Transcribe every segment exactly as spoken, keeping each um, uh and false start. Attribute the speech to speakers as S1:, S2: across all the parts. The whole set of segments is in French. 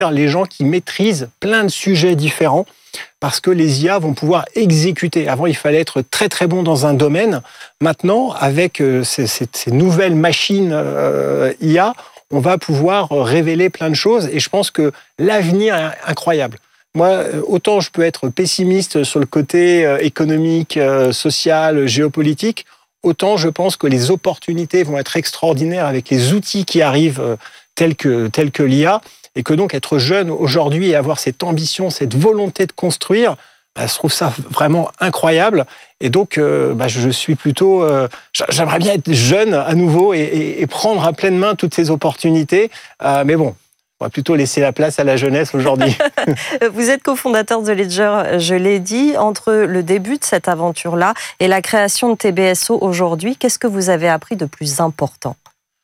S1: les gens qui maîtrisent plein de sujets différents parce que les I A vont pouvoir exécuter. Avant, il fallait être très très bon dans un domaine. Maintenant, avec ces, ces, ces nouvelles machines euh, I A, on va pouvoir révéler plein de choses et je pense que l'avenir est incroyable. Moi, autant je peux être pessimiste sur le côté économique, social, géopolitique, autant je pense que les opportunités vont être extraordinaires avec les outils qui arrivent tels que, tels que l'I A et que donc être jeune aujourd'hui et avoir cette ambition, cette volonté de construire, bah, je trouve ça vraiment incroyable. Et donc, euh, bah, je suis plutôt... Euh, j'aimerais bien être jeune à nouveau et, et, et prendre à pleine main toutes ces opportunités. Euh, mais bon, on va plutôt laisser la place à la jeunesse aujourd'hui.
S2: Vous êtes cofondateur de Ledger, je l'ai dit. Entre le début de cette aventure-là et la création de T B S O aujourd'hui, qu'est-ce que vous avez appris de plus important ?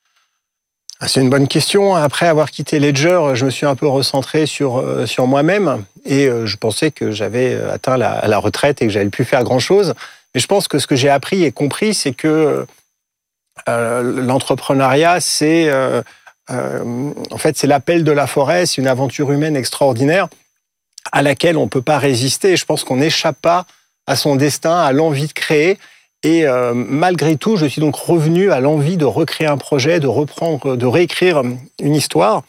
S1: C'est une bonne question. Après avoir quitté Ledger, je me suis un peu recentré sur, sur moi-même et je pensais que j'avais atteint la, la retraite et que j'avais pu faire grand-chose. Mais je pense que ce que j'ai appris et compris, c'est que euh, l'entrepreneuriat, c'est, euh, euh, en fait, c'est l'appel de la forêt, c'est une aventure humaine extraordinaire à laquelle on ne peut pas résister. Je pense qu'on n'échappe pas à son destin, à l'envie de créer. Et euh, malgré tout, je suis donc revenu à l'envie de recréer un projet, de reprendre, de réécrire une histoire.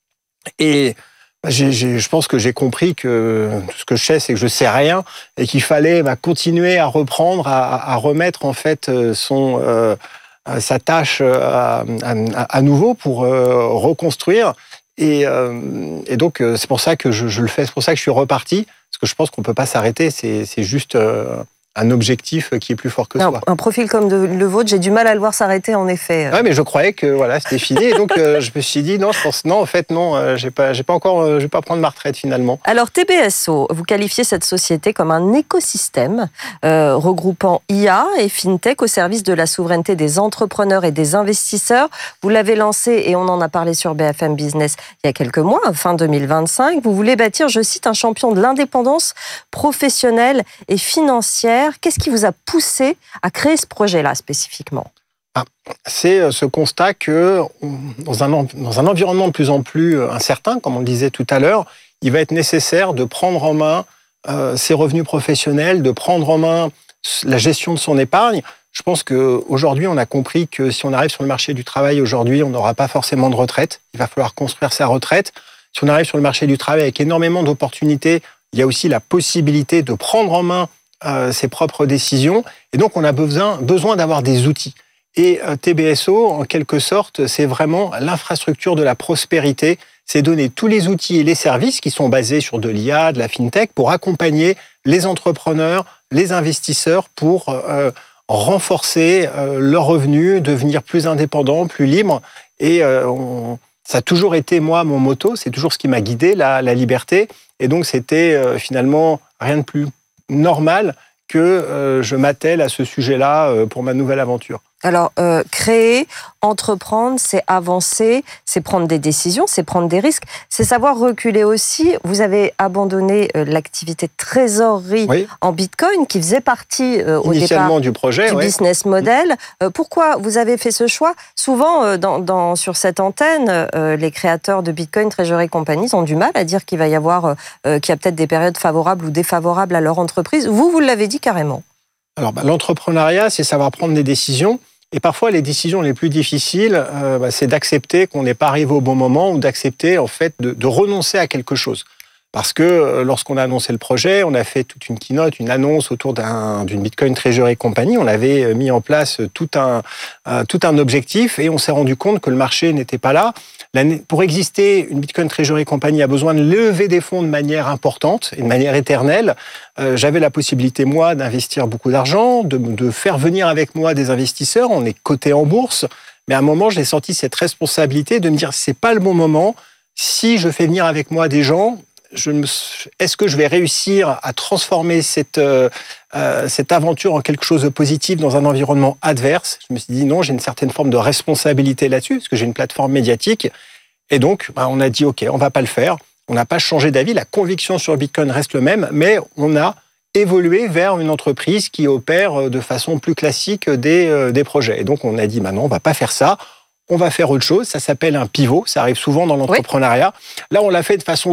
S1: Et bah, j'ai, j'ai, je pense que j'ai compris que tout ce que je sais, c'est que je sais rien et qu'il fallait bah, continuer à reprendre, à, à remettre en fait son euh, sa tâche à, à, à nouveau pour euh, reconstruire. Et, euh, et donc c'est pour ça que je, je le fais, c'est pour ça que je suis reparti, parce que je pense qu'on peut pas s'arrêter. C'est, c'est juste euh, un objectif qui est plus fort que
S2: non,
S1: soi.
S2: Un profil comme de, le vôtre, j'ai du mal à le voir s'arrêter, en effet.
S1: Ouais, mais je croyais que voilà, c'était fini, et donc euh, je me suis dit non, je pense non, en fait non, euh, j'ai pas, j'ai pas encore, euh, je vais pas prendre ma retraite finalement.
S2: Alors T B S O, vous qualifiez cette société comme un écosystème euh, regroupant I A et FinTech au service de la souveraineté des entrepreneurs et des investisseurs. Vous l'avez lancé et on en a parlé sur B F M Business il y a quelques mois, fin deux mille vingt-cinq. Vous voulez bâtir, je cite, un champion de l'indépendance professionnelle et financière. Qu'est-ce qui vous a poussé à créer ce projet-là spécifiquement ?
S1: Ah, c'est ce constat que dans un, dans un environnement de plus en plus incertain, comme on le disait tout à l'heure, il va être nécessaire de prendre en main euh, ses revenus professionnels, de prendre en main la gestion de son épargne. Je pense qu'aujourd'hui, on a compris que si on arrive sur le marché du travail aujourd'hui, on n'aura pas forcément de retraite. Il va falloir construire sa retraite. Si on arrive sur le marché du travail avec énormément d'opportunités, il y a aussi la possibilité de prendre en main Euh, ses propres décisions. Et donc, on a besoin, besoin d'avoir des outils. Et euh, T B S O, en quelque sorte, c'est vraiment l'infrastructure de la prospérité. C'est donner tous les outils et les services qui sont basés sur de l'I A, de la FinTech, pour accompagner les entrepreneurs, les investisseurs pour euh, renforcer euh, leurs revenus, devenir plus indépendants, plus libres. Et euh, on, ça a toujours été, moi, mon motto. C'est toujours ce qui m'a guidé, la, la liberté. Et donc, c'était euh, finalement rien de plus normal que euh, je m'attelle à ce sujet-là euh, pour ma nouvelle aventure.
S2: Alors, euh, créer, entreprendre, c'est avancer, c'est prendre des décisions, c'est prendre des risques, c'est savoir reculer aussi. Vous avez abandonné euh, l'activité de trésorerie oui. en Bitcoin, qui faisait partie euh, au départ
S1: du, projet,
S2: du
S1: ouais.
S2: business model. Euh, pourquoi vous avez fait ce choix ? Souvent, euh, dans, dans, sur cette antenne, euh, les créateurs de Bitcoin, Treasury Companies ont du mal à dire qu'il va y avoir, euh, qu'il y a peut-être des périodes favorables ou défavorables à leur entreprise. Vous, vous l'avez dit carrément.
S1: Alors, bah, l'entrepreneuriat, c'est savoir prendre des décisions. Et parfois, les décisions les plus difficiles, euh, bah, c'est d'accepter qu'on n'est pas arrivé au bon moment ou d'accepter, en fait, de, de renoncer à quelque chose. Parce que euh, lorsqu'on a annoncé le projet, on a fait toute une keynote, une annonce autour d'un, d'une Bitcoin Treasury Company. On avait mis en place tout un, euh, tout un objectif et on s'est rendu compte que le marché n'était pas là. Pour exister, une Bitcoin Treasury Company a besoin de lever des fonds de manière importante et de manière éternelle. Euh, j'avais la possibilité, moi, d'investir beaucoup d'argent, de, de faire venir avec moi des investisseurs. On est coté en bourse. Mais à un moment, j'ai senti cette responsabilité de me dire, c'est pas le bon moment. Si je fais venir avec moi des gens, je me, est-ce que je vais réussir à transformer cette, euh, cette aventure en quelque chose de positif dans un environnement adverse ? Je me suis dit non, j'ai une certaine forme de responsabilité là-dessus, parce que j'ai une plateforme médiatique. Et donc, bah, on a dit ok, on va pas le faire. On n'a pas changé d'avis. La conviction sur Bitcoin reste le même, mais on a évolué vers une entreprise qui opère de façon plus classique des, euh, des projets. Et donc, on a dit bah non, on va pas faire ça. On va faire autre chose. Ça s'appelle un pivot. Ça arrive souvent dans l'entrepreneuriat. Oui. Là, on l'a fait de façon